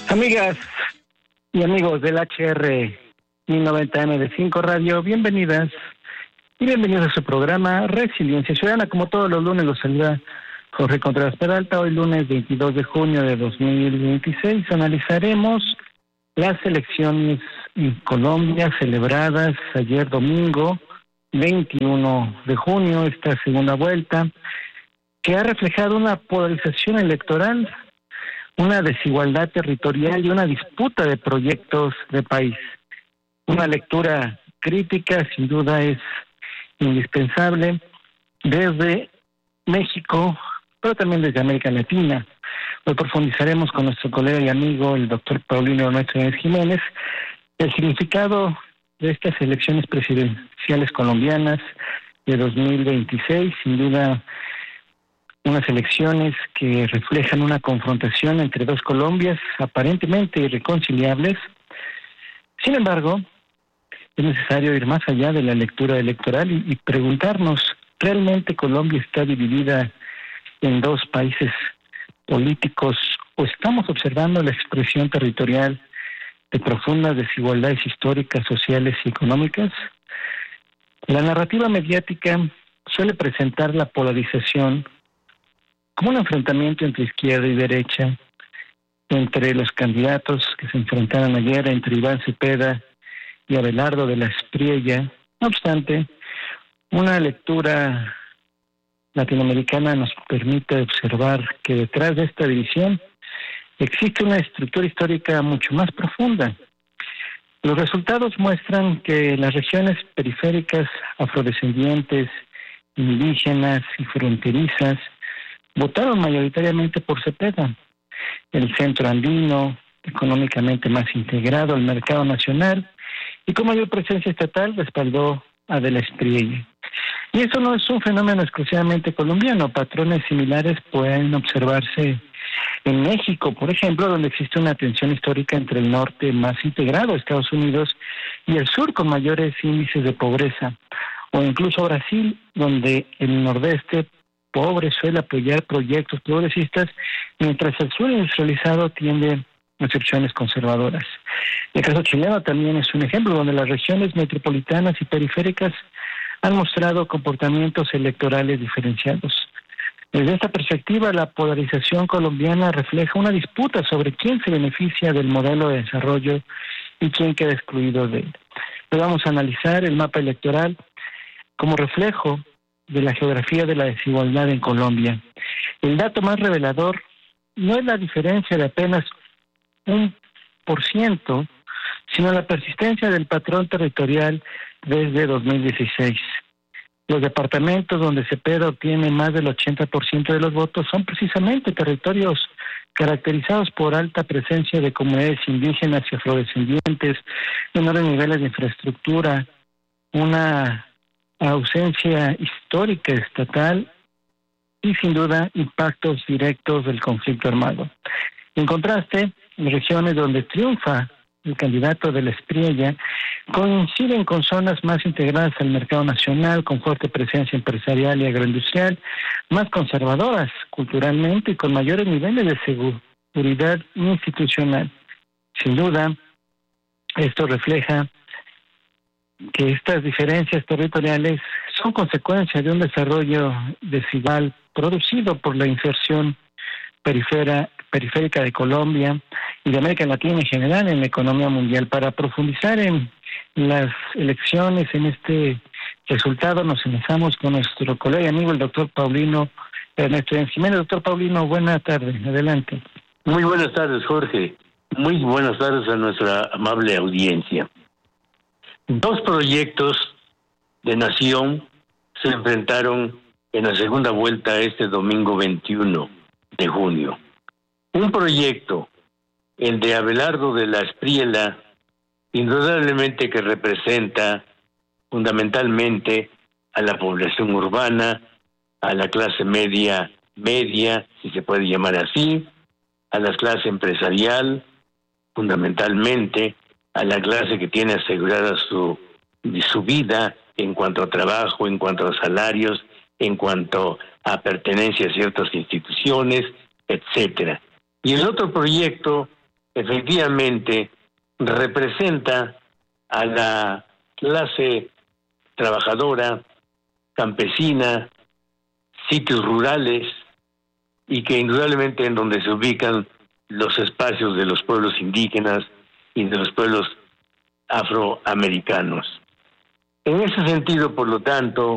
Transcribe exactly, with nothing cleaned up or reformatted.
Amigas y amigos del H R mil noventa M de cinco Radio, bienvenidas y bienvenidos a su programa Resiliencia Ciudadana. Como todos los lunes los saluda Jorge Contreras Peralta. Hoy lunes veintidós de junio de dos mil veintiséis analizaremos las elecciones en Colombia celebradas ayer domingo veintiuno de junio, esta segunda vuelta, que ha reflejado una polarización electoral, una desigualdad territorial y una disputa de proyectos de país. Una lectura crítica sin duda es indispensable desde México, pero también desde América Latina. Hoy profundizaremos con nuestro colega y amigo, el doctor Paulino Ernesto Jiménez, el significado de estas elecciones presidenciales colombianas de dos mil veintiséis, sin duda unas elecciones que reflejan una confrontación entre dos Colombias aparentemente irreconciliables. Sin embargo, es necesario ir más allá de la lectura electoral y, y preguntarnos, ¿realmente Colombia está dividida en dos países políticos o estamos observando la expresión territorial de profundas desigualdades históricas, sociales y económicas? La narrativa mediática suele presentar la polarización como un enfrentamiento entre izquierda y derecha, entre los candidatos que se enfrentaron ayer, entre Iván Cepeda y Abelardo de la Espriella. No obstante, una lectura latinoamericana nos permite observar que detrás de esta división existe una estructura histórica mucho más profunda. Los resultados muestran que las regiones periféricas, afrodescendientes, indígenas y fronterizas votaron mayoritariamente por Cepeda. El centro andino, económicamente más integrado al mercado nacional y con mayor presencia estatal, respaldó a de la Espriella. Y eso no es un fenómeno exclusivamente colombiano. Patrones similares pueden observarse en México, por ejemplo, donde existe una tensión histórica entre el norte más integrado, Estados Unidos, y el sur con mayores índices de pobreza. O incluso Brasil, donde el nordeste pobre suele apoyar proyectos progresistas, mientras el sur industrializado tiende a opciones conservadoras. El caso chileno también es un ejemplo, donde las regiones metropolitanas y periféricas han mostrado comportamientos electorales diferenciados. Desde esta perspectiva, la polarización colombiana refleja una disputa sobre quién se beneficia del modelo de desarrollo y quién queda excluido de él. Hoy vamos a analizar el mapa electoral como reflejo de la geografía de la desigualdad en Colombia. El dato más revelador no es la diferencia de apenas un por ciento, sino la persistencia del patrón territorial desde dos mil dieciséis. Los departamentos donde Cepeda obtiene más del ochenta por ciento de los votos son precisamente territorios caracterizados por alta presencia de comunidades indígenas y afrodescendientes, menores niveles de infraestructura, una ausencia histórica estatal y sin duda impactos directos del conflicto armado. En contraste, en regiones donde triunfa el candidato de la Espriella coinciden con zonas más integradas al mercado nacional, con fuerte presencia empresarial y agroindustrial, más conservadoras culturalmente y con mayores niveles de seguridad institucional. Sin duda, esto refleja que estas diferencias territoriales son consecuencia de un desarrollo desigual producido por la inserción perifera, periférica de Colombia y de América Latina en general en la economía mundial. Para profundizar en las elecciones, en este resultado, nos enlazamos con nuestro colega y amigo, el doctor Paulino Ernesto Jiménez. Doctor Paulino, buena tarde, adelante. Muy buenas tardes, Jorge. Muy buenas tardes a nuestra amable audiencia. Dos proyectos de nación se enfrentaron en la segunda vuelta este domingo veintiuno de junio. Un proyecto, el de Abelardo de la Espriella, indudablemente que representa fundamentalmente a la población urbana, a la clase media, media, si se puede llamar así, a la clase empresarial, fundamentalmente a la clase que tiene asegurada su, su vida en cuanto a trabajo, en cuanto a salarios, en cuanto a pertenencia a ciertas instituciones, etcétera. Y el otro proyecto efectivamente representa a la clase trabajadora, campesina, sitios rurales, y que indudablemente en donde se ubican los espacios de los pueblos indígenas y de los pueblos afroamericanos. En ese sentido, por lo tanto,